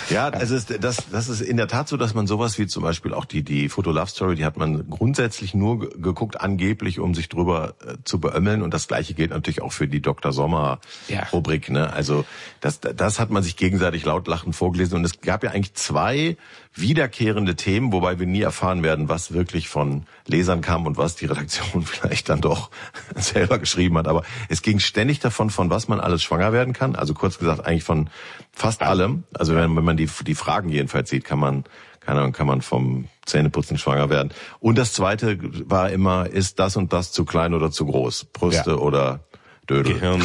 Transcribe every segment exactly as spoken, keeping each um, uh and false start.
Ja, also es, das, das ist in der Tat so, dass man sowas wie zum Beispiel auch die die Foto-Love-Story, die hat man grundsätzlich nur ge- geguckt, angeblich, um sich drüber äh, zu beömmeln. Und das Gleiche gilt natürlich auch für die Doktor Sommer-Rubrik. Ja. Ne? Also das, das hat man sich gegenseitig laut lachend vorgelesen. Und es gab ja eigentlich zwei wiederkehrende Themen, wobei wir nie erfahren werden, was wirklich von Lesern kam und was die Redaktion vielleicht dann doch selber geschrieben hat. Aber es ging ständig davon, von was man alles schwanger werden kann. Also kurz gesagt eigentlich von fast allem. Also wenn, wenn man die, die Fragen jedenfalls sieht, kann man, keine Ahnung, kann man vom Zähneputzen schwanger werden. Und das Zweite war immer, ist das und das zu klein oder zu groß? Brüste ja. oder Dödel? Gehirn.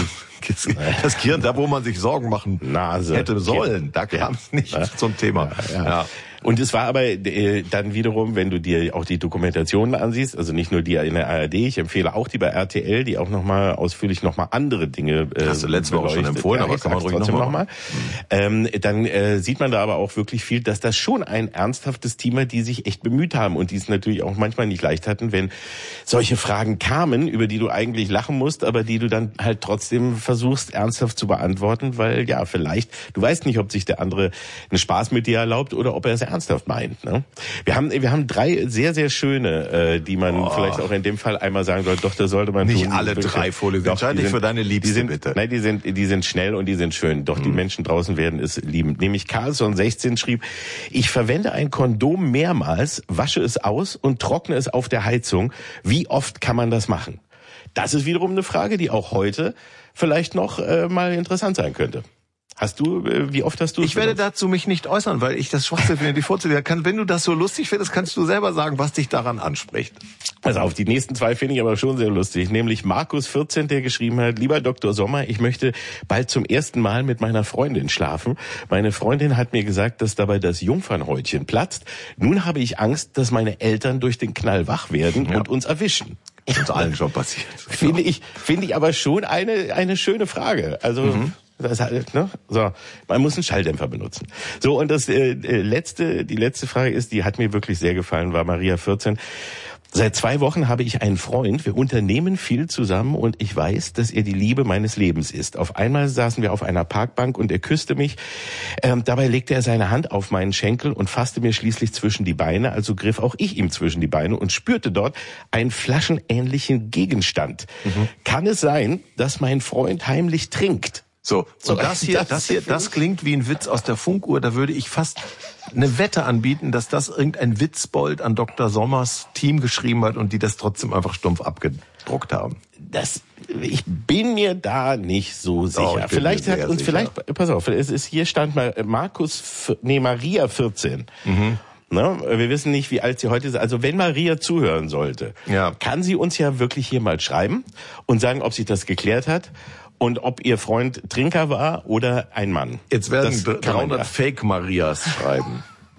Das Gehirn, da wo man sich Sorgen machen Nase. hätte sollen, da kam es nicht ja. zum Thema. Ja, ja. Ja. Und es war aber äh, dann wiederum, wenn du dir auch die Dokumentationen ansiehst, also nicht nur die in der A R D, ich empfehle auch die bei R T L, die auch nochmal ausführlich nochmal andere Dinge äh, hast du letzte Woche schon empfohlen, ja, aber kann man ruhig trotzdem nochmal. Noch ähm, dann äh, sieht man da aber auch wirklich viel, dass das schon ein ernsthaftes Team war, die sich echt bemüht haben und die es natürlich auch manchmal nicht leicht hatten, wenn solche Fragen kamen, über die du eigentlich lachen musst, aber die du dann halt trotzdem versuchst ernsthaft zu beantworten, weil ja vielleicht, du weißt nicht, ob sich der andere einen Spaß mit dir erlaubt oder ob er es ernsthaft meint. Ne? Wir haben wir haben drei sehr, sehr schöne, äh, die man oh. vielleicht auch in dem Fall einmal sagen soll, doch, da sollte man nicht tun. alle drei vorlesen. Entscheide dich für deine Liebste, die sind, bitte. Nein, die sind, die sind schnell und die sind schön. Doch hm. die Menschen draußen werden es lieben. Nämlich Carlson sechzehn schrieb, ich verwende ein Kondom mehrmals, wasche es aus und trockne es auf der Heizung. Wie oft kann man das machen? Das ist wiederum eine Frage, die auch heute vielleicht noch äh, mal interessant sein könnte. Hast du, wie oft hast du es Ich werde dazu mich nicht äußern, weil ich das Schwachsinn finde, die vorzulesen kann. Wenn du das so lustig findest, kannst du selber sagen, was dich daran anspricht. Also auf die nächsten zwei finde ich aber schon sehr lustig. Nämlich Markus vierzehn, der geschrieben hat, lieber Doktor Sommer, ich möchte bald zum ersten Mal mit meiner Freundin schlafen. Meine Freundin hat mir gesagt, dass dabei das Jungfernhäutchen platzt. Nun habe ich Angst, dass meine Eltern durch den Knall wach werden ja. und uns erwischen. Das ist uns allen schon passiert. Finde ich, finde ich aber schon eine, eine schöne Frage. Also, mhm. Das halt, ne? So, man muss einen Schalldämpfer benutzen. So, und das äh, letzte, die letzte Frage ist, die hat mir wirklich sehr gefallen, war Maria vierzehn. Seit zwei Wochen habe ich einen Freund, wir unternehmen viel zusammen und ich weiß, dass er die Liebe meines Lebens ist. Auf einmal saßen wir auf einer Parkbank und er küsste mich. Ähm, dabei legte er seine Hand auf meinen Schenkel und fasste mir schließlich zwischen die Beine, also griff auch ich ihm zwischen die Beine und spürte dort einen flaschenähnlichen Gegenstand. Mhm. Kann es sein, dass mein Freund heimlich trinkt? So, und das hier, das hier, das klingt wie ein Witz aus der Funkuhr. Da würde ich fast eine Wette anbieten, dass das irgendein Witzbold an Doktor Sommers Team geschrieben hat und die das trotzdem einfach stumpf abgedruckt haben. Das, ich bin mir da nicht so sicher. Oh, vielleicht hat uns, sicher. vielleicht, pass auf, es ist, hier stand mal Markus, nee, Maria vierzehn. Mhm. Ne? Wir wissen nicht, wie alt sie heute ist. Also wenn Maria zuhören sollte, ja. kann sie uns ja wirklich hier mal schreiben und sagen, ob sich das geklärt hat. Und ob ihr Freund Trinker war oder ein Mann. Jetzt werden dreihundert ja. Fake-Marias schreiben.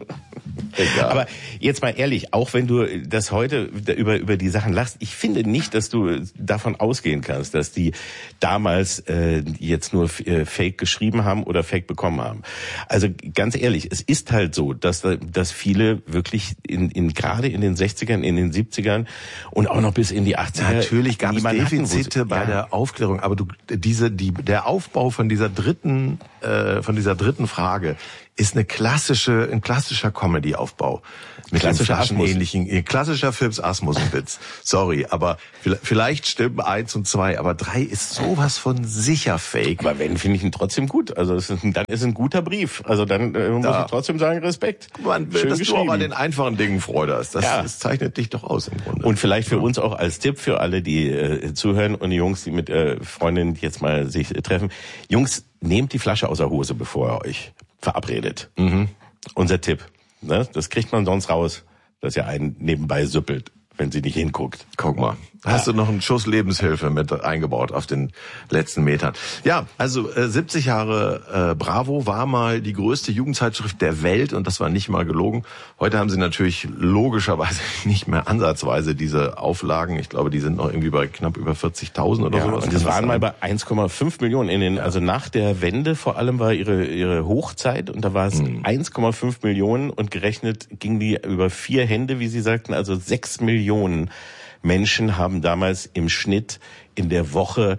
Egal. Aber jetzt mal ehrlich, auch wenn du das heute über über die Sachen lachst, ich finde nicht, dass du davon ausgehen kannst, dass die damals äh, jetzt nur äh, Fake geschrieben haben oder Fake bekommen haben. Also ganz ehrlich, es ist halt so, dass dass viele wirklich in in gerade in den sechzigern, in den siebzigern und auch noch bis in die achtziger natürlich gab es Defizite hatten, bei ja. der Aufklärung, aber du diese die der Aufbau von dieser dritten äh, von dieser dritten Frage ist eine klassische, ein klassischer Comedy-Aufbau. Mit klassischer ähnlichen, klassischer Phipps Asmussen-Witz. Sorry, aber vielleicht stimmen eins und zwei, aber drei ist sowas von sicher fake. Aber wenn, finde ich ihn trotzdem gut. Also es ist, dann ist ein guter Brief. Also dann äh, muss ja. ich trotzdem sagen, Respekt. Man, Schön dass du auch an den einfachen Dingen Freude hast. Das, ja. das zeichnet dich doch aus im Grunde. Und vielleicht für ja. uns auch als Tipp für alle, die äh, zuhören und die Jungs, die mit äh, Freundinnen jetzt mal sich äh, treffen. Jungs, nehmt die Flasche aus der Hose, bevor ihr euch verabredet. Mhm. Unser Tipp. Ne? Das kriegt man sonst raus, dass ihr einen nebenbei süppelt, wenn sie nicht hinguckt. Guck mal. Hast ja. du noch einen Schuss Lebenshilfe mit eingebaut auf den letzten Metern? Ja, also äh, siebzig Jahre äh, Bravo war mal die größte Jugendzeitschrift der Welt und das war nicht mal gelogen. Heute haben sie natürlich logischerweise nicht mehr ansatzweise diese Auflagen. Ich glaube, die sind noch irgendwie bei knapp über vierzigtausend oder ja, sowas. Und das waren mal bei eins Komma fünf Millionen. In den, also nach der Wende vor allem war ihre ihre Hochzeit und da war es hm. eins Komma fünf Millionen und gerechnet ging die über vier Hände, wie sie sagten, also sechs Millionen Menschen haben damals im Schnitt in der Woche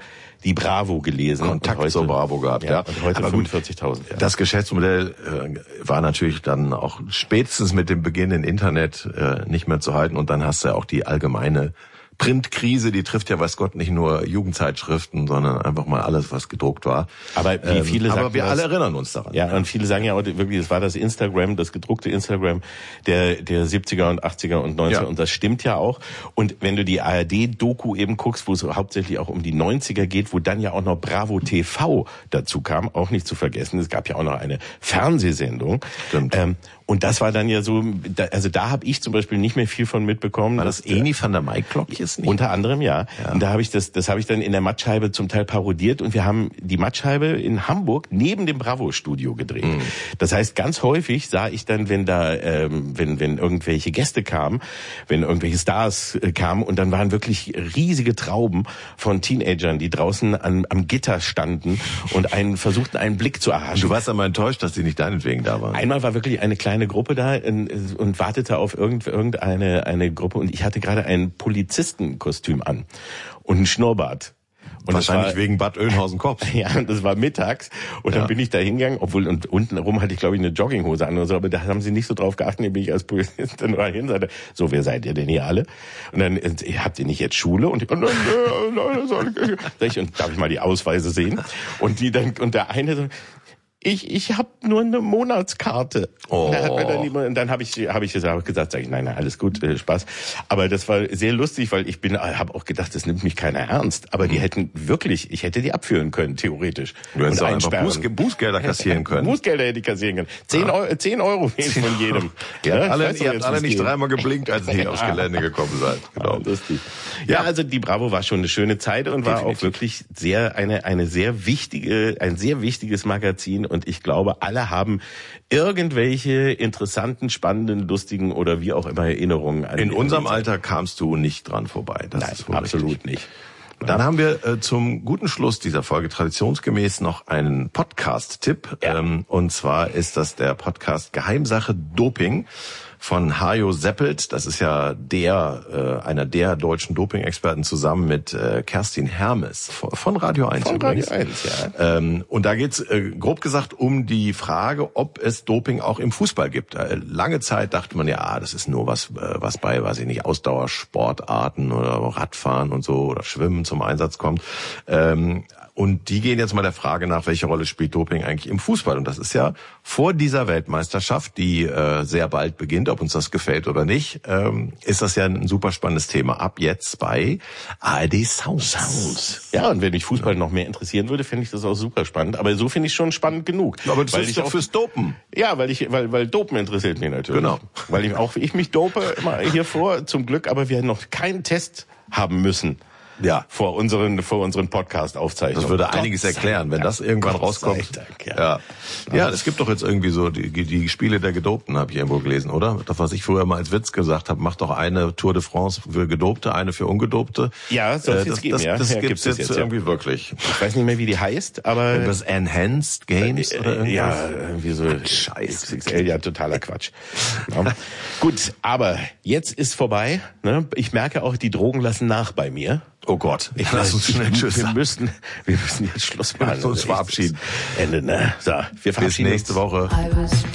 die Bravo gelesen. Kontakt heute, zur Bravo gehabt, ja. ja. Und heute fünfundvierzigtausend. Ja. Das Geschäftsmodell äh, war natürlich dann auch spätestens mit dem Beginn im Internet äh, nicht mehr zu halten. Und dann hast du ja auch die allgemeine Printkrise, die trifft ja, weiß Gott, nicht nur Jugendzeitschriften, sondern einfach mal alles, was gedruckt war. Aber wie viele ähm, sagen aber wir das, alle erinnern uns daran. Ja, und viele sagen ja auch wirklich, es war das Instagram, das gedruckte Instagram der der siebziger und achtziger und neunziger ja. Und das stimmt ja auch. Und wenn du die A R D-Doku eben guckst, wo es hauptsächlich auch um die neunziger geht, wo dann ja auch noch Bravo T V dazu kam, auch nicht zu vergessen, es gab ja auch noch eine Fernsehsendung. Stimmt. Ähm, und das war dann ja so, da, also da habe ich zum Beispiel nicht mehr viel von mitbekommen. War das Eni van der Maiklok jetzt nicht? Unter anderem, ja. ja. Und da habe ich das, das habe ich dann in der Mattscheibe zum Teil parodiert und wir haben die Mattscheibe in Hamburg neben dem Bravo-Studio gedreht. Mhm. Das heißt, ganz häufig sah ich dann, wenn da, ähm, wenn wenn irgendwelche Gäste kamen, wenn irgendwelche Stars äh, kamen und dann waren wirklich riesige Trauben von Teenagern, die draußen an, am Gitter standen und einen versuchten, einen Blick zu erhaschen. Du warst aber enttäuscht, dass die nicht deinetwegen da waren. Einmal war wirklich eine kleine Gruppe da und, und wartete auf irgendeine eine Gruppe und ich hatte gerade ein Polizistenkostüm an und einen Schnurrbart. Und wahrscheinlich das war, wegen Bad Oeynhausen-Kopf. Ja, und das war mittags und ja. Dann bin ich da hingegangen, obwohl und unten rum hatte ich glaube ich eine Jogginghose an oder so, aber da haben sie nicht so drauf geachtet, da bin ich als Polizist dann mal hin, sagte, so, wer seid ihr denn hier alle? Und dann, habt ihr nicht jetzt Schule? Und ich, und, ich, und darf ich mal die Ausweise sehen? Und die dann, und der eine so, Ich ich habe nur eine Monatskarte. Oh. Da hat mir dann, die, dann habe ich habe ich gesagt, gesagt sag ich, nein, nein, alles gut, äh, Spaß. Aber das war sehr lustig, weil ich bin habe auch gedacht, das nimmt mich keiner ernst. Aber mhm. die hätten wirklich, ich hätte die abführen können theoretisch. Du hättest auch einfach Buß, Bußgelder kassieren können. Bußgelder hätte ich kassieren können. Zehn, ja. Euro, zehn Euro von jedem. Ihr habt alle, ihr habt alle nicht geht. dreimal geblinkt, als ihr hier aufs Gelände gekommen seid. Genau. Ja, lustig. Ja, ja, also die Bravo war schon eine schöne Zeit und war Definitiv. auch wirklich sehr eine eine sehr wichtige, ein sehr wichtiges Magazin. Und ich glaube, alle haben irgendwelche interessanten, spannenden, lustigen oder wie auch immer Erinnerungen an. In unserem Alter kamst du nicht dran vorbei. Das Nein, ist wohl absolut richtig. nicht. Dann haben wir äh, zum guten Schluss dieser Folge traditionsgemäß noch einen Podcast-Tipp. Ja. Ähm, und zwar ist das der Podcast Geheimsache Doping von Hajo Seppelt. Das ist ja der, äh, einer der deutschen Doping-Experten zusammen mit äh, Kerstin Hermes von Radio eins. Von übrigens. Radio eins, ja. Ähm, und da geht's äh, grob gesagt um die Frage, ob es Doping auch im Fußball gibt. Äh, lange Zeit dachte man ja, ah, das ist nur was, äh, was bei, weiß ich nicht, Ausdauersportarten oder Radfahren und so oder Schwimmen zum Einsatz kommt. Ähm, Und die gehen jetzt mal der Frage nach, welche Rolle spielt Doping eigentlich im Fußball? Und das ist ja vor dieser Weltmeisterschaft, die äh, sehr bald beginnt, ob uns das gefällt oder nicht, ähm, ist das ja ein super spannendes Thema. Ab jetzt bei A R D Sounds. Sounds. Ja, und wenn mich Fußball ja. noch mehr interessieren würde, fände ich das auch super spannend. Aber so finde ich schon spannend genug. Aber das weil ist ich doch auch, fürs Dopen. Ja, weil ich, weil, weil Dopen interessiert mich natürlich. Genau. Weil ich auch ich mich dope immer hier vor, zum Glück, aber wir noch keinen Test haben müssen. Ja. Vor unseren, vor unseren Podcast-Aufzeichnungen. Das würde einiges erklären, wenn das irgendwann Gott rauskommt. Dank, ja. Ja. Ja, es gibt doch jetzt irgendwie so die, die Spiele der Gedopten, habe ich irgendwo gelesen, oder? Das, was ich früher mal als Witz gesagt habe, macht doch eine Tour de France für Gedopte, eine für Ungedopte. Ja, soll es äh, jetzt das, geben, das, ja. Das ja, gibt's jetzt, jetzt irgendwie ja. wirklich. Ich weiß nicht mehr, wie die heißt, aber... Das Enhanced Games äh, oder irgendwas? Ja, irgendwie so... Scheiße. X X L, ja, totaler Quatsch. Ja. Gut, aber jetzt ist vorbei. Ne? Ich merke auch, die Drogen lassen nach bei mir. Oh Gott, ich lass uns schnell Tschüss Wir sagen. müssen, wir müssen jetzt Schluss machen. Wir müssen uns verabschieden. Ende, ne? So, wir verabschieden Bis nächste uns. Woche.